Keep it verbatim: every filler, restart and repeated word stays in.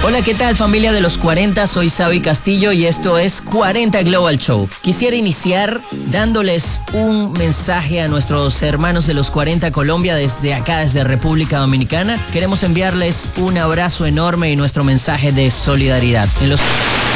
Hola, ¿qué tal familia de los cuarenta? Soy Xavi Castillo y esto es cuarenta Global Show. Quisiera iniciar dándoles un mensaje a nuestros hermanos de los cuarenta Colombia desde acá, desde República Dominicana. Queremos enviarles un abrazo enorme y nuestro mensaje de solidaridad. En los